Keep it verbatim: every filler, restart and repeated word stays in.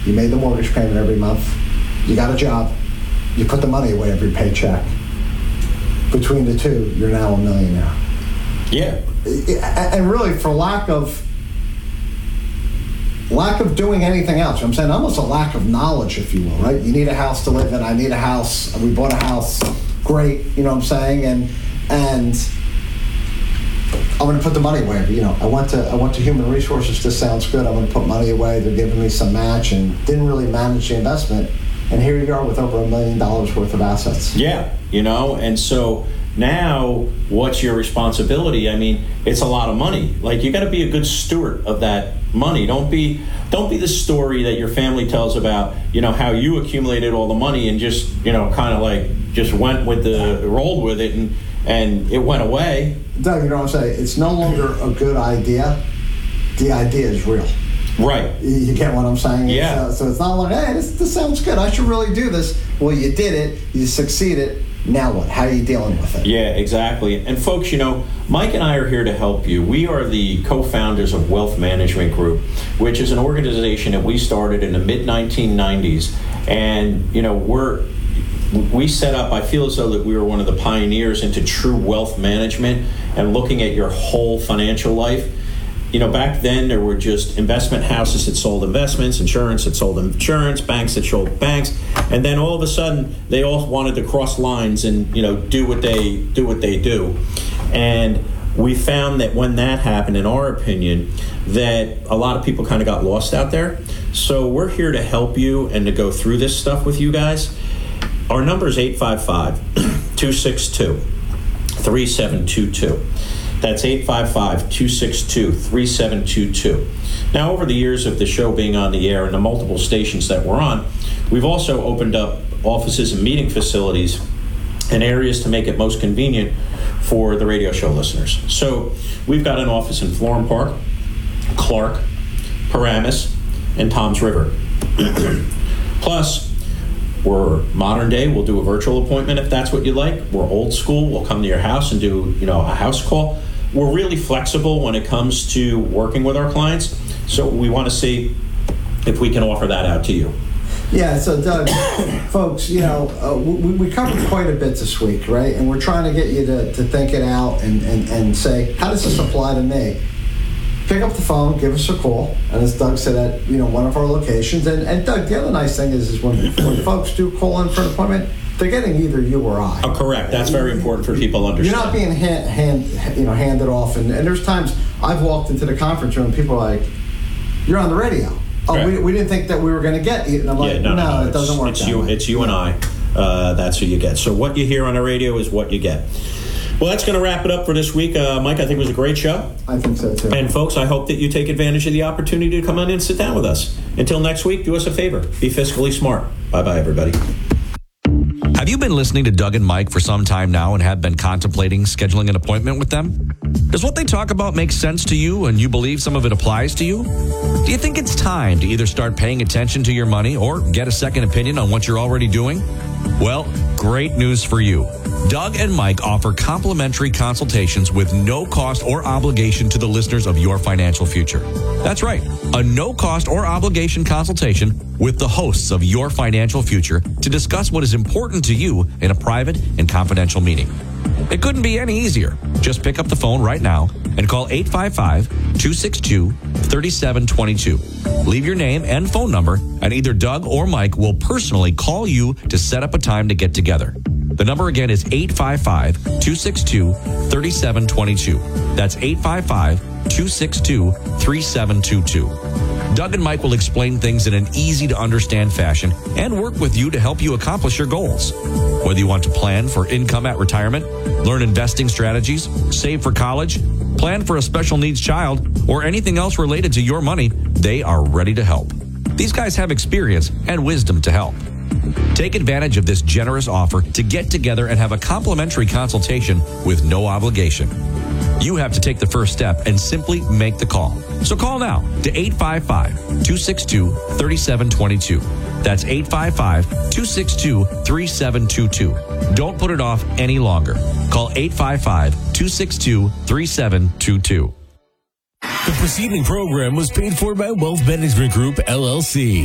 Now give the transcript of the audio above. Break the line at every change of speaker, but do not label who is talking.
You made the mortgage payment every month. You got a job. You put the money away every paycheck. Between the two, you're now a millionaire.
Yeah.
And really, for lack of lack of doing anything else, I'm saying almost a lack of knowledge, if you will, right? You need a house to live in. I need a house. We bought a house. Great, you know what I'm saying? And and I'm going to put the money away. You know, I went to I went to Human Resources. This sounds good. I'm going to put money away. They're giving me some match, and didn't really manage the investment. And here you are with over a million dollars worth of assets.
Yeah, you know, and so now what's your responsibility? I mean, it's a lot of money. Like, you got to be a good steward of that money. Don't be don't be the story that your family tells about, you know, how you accumulated all the money and just, you know, kind of like just went with the rolled with it and and it went away.
Doug, you know what I'm saying? It's no longer a good idea. The idea is real.
Right.
You get what I'm saying?
Yeah.
So, so it's not like, hey, this, this sounds good. I should really do this. Well, you did it. You succeeded. Now what? How are you dealing with it?
Yeah, exactly. And folks, you know, Mike and I are here to help you. We are the co-founders of Wealth Management Group, which is an organization that we started in the mid nineteen nineties. And, you know, we're we set up, I feel as though that we were one of the pioneers into true wealth management and looking at your whole financial life. You know, back then there were just investment houses that sold investments, insurance that sold insurance, banks that sold banks, and then all of a sudden they all wanted to cross lines and, you know, do what they do what they do. And we found that when that happened, in our opinion, that a lot of people kind of got lost out there. So we're here to help you and to go through this stuff with you guys. Our number is eight five five, two six two, three seven two two. That's eight five five, two six two, three seven two two. Now, over the years of the show being on the air and the multiple stations that we're on, we've also opened up offices and meeting facilities and areas to make it most convenient for the radio show listeners. So we've got an office in Florham Park, Clark, Paramus, and Toms River. Plus, we're modern day. We'll do a virtual appointment if that's what you like. We're old school. We'll come to your house and do, you know, a house call. We're really flexible when it comes to working with our clients. So we want to see if we can offer that out to you.
Yeah, so Doug, folks, you know, uh, we, we covered quite a bit this week, right? And we're trying to get you to, to think it out and, and, and say, how does this apply to me? Pick up the phone, give us a call, and as Doug said, at you know one of our locations. And, and Doug, the other nice thing is, is when, when folks do call in for an appointment, they're getting either you or I.
Oh, correct. That's very important for people to understand.
You're not being hand, hand you know handed off. And, and there's times I've walked into the conference room, and people are like, "You're on the radio." Oh, right. we, we didn't think that we were going to get you. And I'm like,
yeah, no, no,
no,
no,
it doesn't work.
It's
that
you.
way.
It's you and I. Uh, that's who you get. So what you hear on the radio is what you get. Well, that's going to wrap it up for this week. Uh, Mike, I think it was a great show.
I think so, too.
And, folks, I hope that you take advantage of the opportunity to come on in and sit down with us. Until next week, do us a favor. Be fiscally smart. Bye-bye, everybody.
Have you been listening to Doug and Mike for some time now and have been contemplating scheduling an appointment with them? Does what they talk about make sense to you and you believe some of it applies to you? Do you think it's time to either start paying attention to your money or get a second opinion on what you're already doing? Well, great news for you. Doug and Mike offer complimentary consultations with no cost or obligation to the listeners of Your Financial Future. That's right, a no cost or obligation consultation with the hosts of Your Financial Future to discuss what is important to you in a private and confidential meeting. It couldn't be any easier. Just pick up the phone right now and call eight five five, two six two, three seven two two. Leave your name and phone number, and either Doug or Mike will personally call you to set up a time to get together. The number again is eight five five, two six two, three seven two two. That's eight five five, two six two, three seven two two. Doug and Mike will explain things in an easy-to-understand fashion and work with you to help you accomplish your goals. Whether you want to plan for income at retirement, learn investing strategies, save for college, plan for a special needs child, or anything else related to your money, they are ready to help. These guys have experience and wisdom to help. Take advantage of this generous offer to get together and have a complimentary consultation with no obligation. You have to take the first step and simply make the call. So call now to eight five five, two six two, three seven two two. That's eight five five, two six two, three seven two two. Don't put it off any longer. Call eight five five, two six two, three seven two two.
The preceding program was paid for by Wealth Management Group, L L C.